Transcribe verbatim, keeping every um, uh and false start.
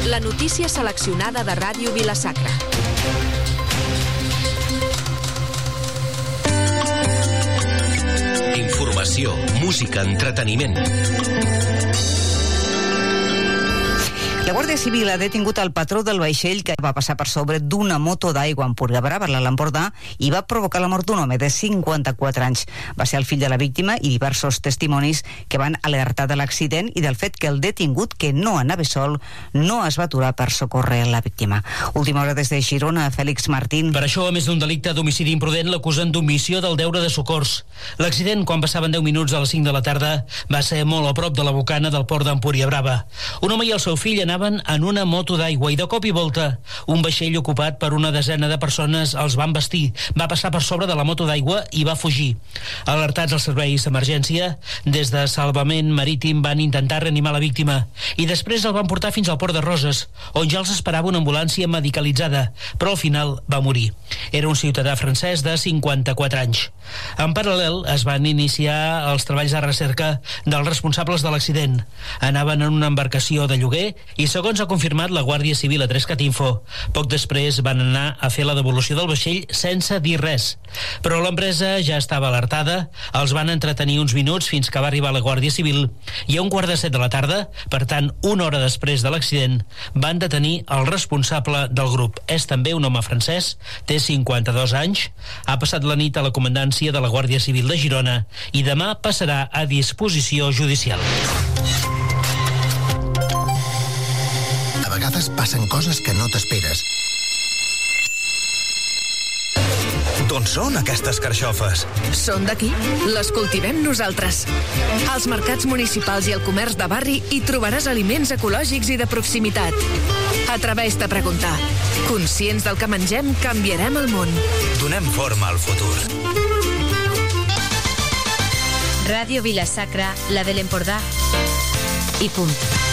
La notícia seleccionada de Ràdio Vila-sacra. Informació, música, entreteniment. La Guàrdia Civil ha detingut el patró del vaixell que va passar per sobre d'una moto d'aigua a Empuriabrava, a l'Empordà, i va provocar la mort d'un home de cinquanta-quatre anys. Va ser el fill de la víctima i diversos testimonis que van alertar de l'accident i del fet que el detingut, que no anava sol, no es va aturar per socórrer la víctima. Última hora des de Girona, Fèlix Martín. Per això, a més d'un delicte d'homicidi imprudent, l'acusen d'omissió del deure de socors. L'accident, quan passaven deu minuts a les cinc de la tarda, va ser molt a prop de la bocana del port d'Empuriabrava. Un home i el seu fill anaven en una moto d'aigua i de cop i volta un vaixell ocupat per una desena de persones els van vestir, va passar per sobre de la moto d'aigua i va fugir. Alertats els serveis d'emergència, des de Salvament Marítim van intentar reanimar la víctima i després el van portar fins al port de Roses, on ja els esperava una ambulància medicalitzada, però al final va morir. Era un ciutadà francès de cinquanta-quatre anys. En paral·lel es van iniciar els treballs de recerca dels responsables de l'accident. Anaven en una embarcació de lloguer i, segons ha confirmat la Guàrdia Civil a Trescat Info, poc després van anar a fer la devolució del vaixell sense dir res. Però l'empresa ja estava alertada, els van entretenir uns minuts fins que va arribar la Guàrdia Civil i a un quart de set de la tarda, per tant una hora després de l'accident, van detenir el responsable del grup. És també un home francès, té cinquanta-dos anys, ha passat la nit a la comandància de la Guàrdia Civil de Girona i demà passarà a disposició judicial. A vegades passen coses que no t'esperes. D'on són aquestes carxofes? Són d'aquí. Les cultivem nosaltres. Als mercats municipals i al comerç de barri hi trobaràs aliments ecològics i de proximitat. Atreveix-te a preguntar. Conscients del que mengem, canviarem el món. Donem forma al futur. Ràdio Vila-sacra, la de l'Empordà i punt.